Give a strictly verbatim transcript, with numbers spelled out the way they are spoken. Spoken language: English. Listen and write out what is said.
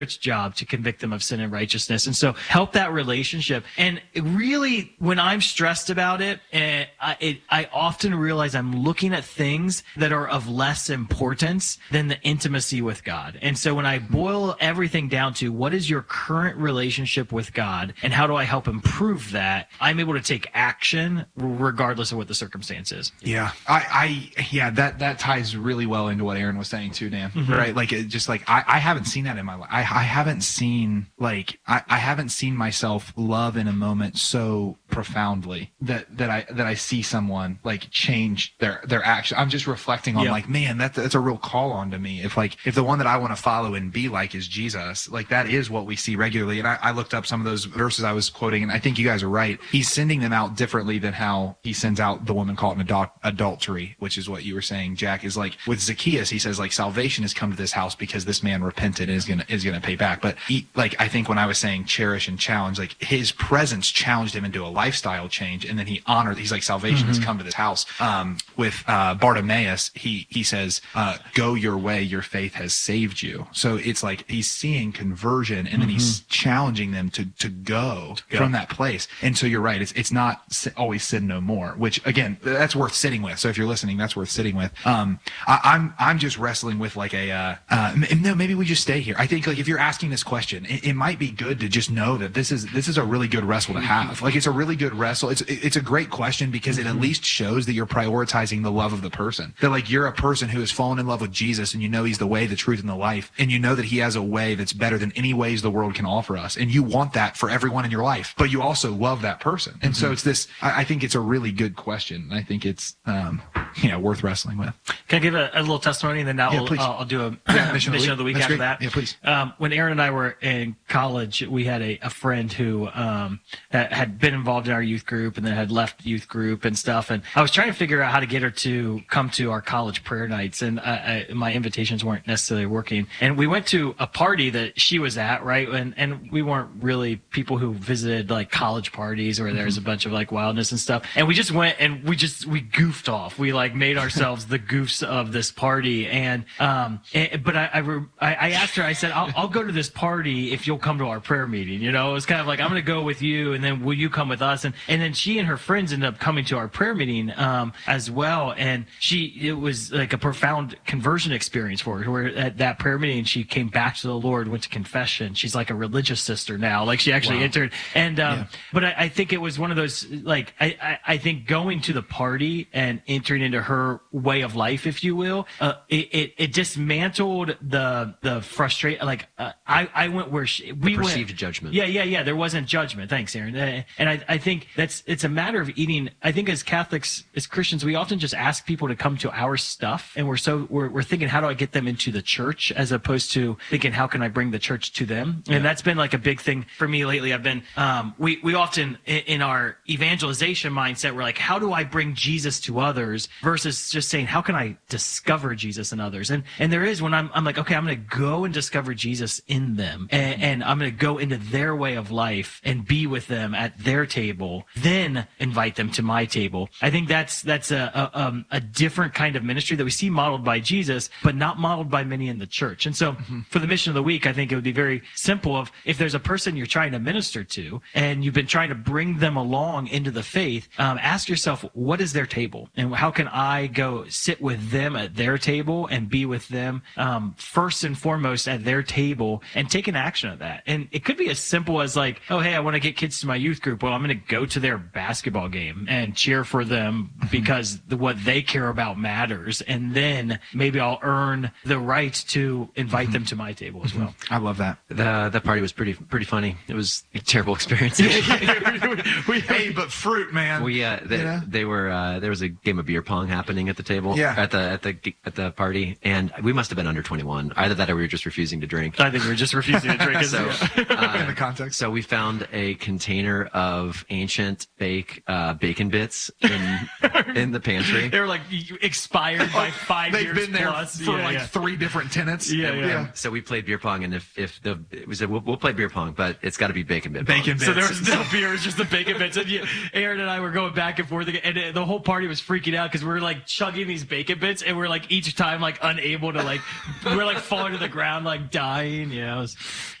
its job to convict them of sin and righteousness. And so help that relationship. And it really, when I'm stressed about it, and I, it, I often realize I'm looking at things that are of less importance than the intimacy with God. And so when I boil everything down to what is your current relationship with God and how do I help improve that, I'm able to take action regardless of what the circumstance is. Yeah. I, I yeah, that, that ties really well into what Aaron was saying too, Dan. Mm-hmm. Right? Like, it just like, I, I haven't seen that in my life. I, I haven't seen, like, I, I haven't seen myself love in a moment so profoundly that, that I, that I see someone like change their, their action. I'm just reflecting on, yep. like, man, that, that's a real call on to me. If like, if the one that I want to follow and be like is Jesus, like that is what we see regularly. And I, I looked up some of those verses I was quoting, and I think you guys are right. He's sending them out differently than how he sends out the woman caught in adul- adultery, which is what you were saying, Jack, is like with Zacchaeus, he says like salvation has come to this house because this man repented and is going to, is going to pay back. But he, like, I think when I was saying cherish and challenge, like his presence challenged him into a lifestyle change. And then he honored, he's like, salvation mm-hmm. has come to this house. Um, with, uh, Bartimaeus, he, he says, uh, go your way, your faith has saved you. So it's like he's seeing conversion and mm-hmm. then he's challenging them to, to go yeah. from that place. And so you're right. It's, it's not always sin no more, which again, that's worth sitting with. So if you're listening, that's worth sitting with. Um, I, I'm, I'm just wrestling with like a, uh, uh, no, maybe we just stay here. I think like if you're asking this question, it, it might be good to just know that this is, this is a really good wrestle to have. Like it's a really good wrestle. It's, it's a great question because it at least shows that you're prioritizing the love of the person. That like you're a person who has fallen in love with Jesus and you know he's the way, the truth, and the life. And you know that he has a way that's better than any ways the world can offer us. And you want that for everyone in your life, but you also love that person. And mm-hmm. so it's this, I, I think it's a really good question. I think it's, um, yeah, worth wrestling with. Can I give a, a little testimony and then now yeah, we'll, uh, I'll do a yeah, mission, mission of the week, of the week after great. that. Yeah, please. Um, when Aaron and I were in college, we had a, a friend who um, that had been involved in our youth group and then had left youth group and stuff. And I was trying to figure out how to get her to come to our college prayer nights. And I, I, my invitations weren't necessarily working. And we went to a party that she was at, right? And, and we weren't really people who visited like college parties where there's a bunch of like wildness and stuff. And we just went and we just, we goofed off. We like made ourselves the goofs of this party. And, um, and, but I, I, re, I, I asked her, I said, I'll, I'll go to this party if you'll come to our prayer meeting. You know, it was kind of like, I'm going to go with you and then will you come with us? And, and then she and her friends ended up coming to our prayer meeting, um, as well. And she, it was like a profound conversion experience for her, where at that prayer meeting, she came back to the Lord, went to confession. She's like a religious sister now. Like she actually wow. entered. And, um, yeah. but I, I think it was one of those, like, I, I, I think going to the party and entering into her way of life, if you will, uh, it, it, it dismantled the, the frustration. Like, uh, I, I went where she, we the perceived went, judgment. Yeah, yeah, yeah. There wasn't judgment. Thanks, Aaron. Uh, and I, I think that's, it's a matter of eating. I think as Catholics, as Christians, we often just ask people to come to our stuff. And we're so, we're, we're thinking, how do I get them into the church as opposed to thinking, how can I bring the church to them? Yeah. And that's been like a big thing for me lately. I've been, um, we, we often in, in our evangelization mindset, we're like, how do I bring Jesus to others versus just saying, how can I discover Jesus in others? And, and there is when I'm, I'm like, okay, I'm going to go and discover Jesus in them. And, and I'm going to go into their way of life and be with them at their table, then invite them to my table. I think that's, that's a, a, um, a different kind of ministry that we see modeled by Jesus, but not modeled by many in the church. And so mm-hmm. for the mission of the week, I think it would be very simple of if there's a person you're trying to minister to and you've been trying to bring them along into the faith, um, ask yourself, what is their table? And how can I go sit with them at their table and be with them, um, first and foremost at their table and take an action of that? And it could be as simple as like, oh, hey, I want to get kids to my youth group. Well, I'm going to go to their basketball game and cheer for them because the, what they care about matters. And then maybe I'll earn the right to invite mm-hmm. them to my table as well. I love that. The, that party was pretty pretty funny. It was a terrible experience. we, hey, but fruit, man. We uh, they, yeah. they were uh, there was a game of beer pong happening at the table. Yeah. At the at the at the party, and we must have been under twenty-one. Either that, or we were just refusing to drink. I think we were just refusing to drink. so, uh, in the context. So we found a container of ancient bake uh, bacon bits in in the pantry. They were like expired by five They've years been there plus. for yeah, like yeah. three different tenants. Yeah, and, yeah. and so we played beer pong, and if if the we said we'll, we'll play beer pong, but it's got to be bacon bit. Bacon pong. bits. So there was no beer, it was just the bacon bits. And you, Aaron and I were going back and forth, and the whole party was freaking out because we were like chugging these bacon bits, and we're like each time like unable to like, we we're like falling to the ground, like dying. dying. Yeah, it was